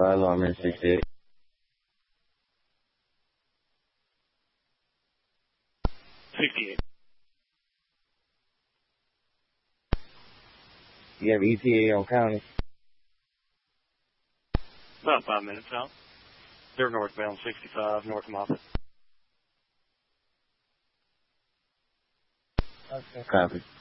Fire alarm in 68. 68. You have ETA on County? About 5 minutes out. They're northbound 65, North Moffett. Okay. Copy.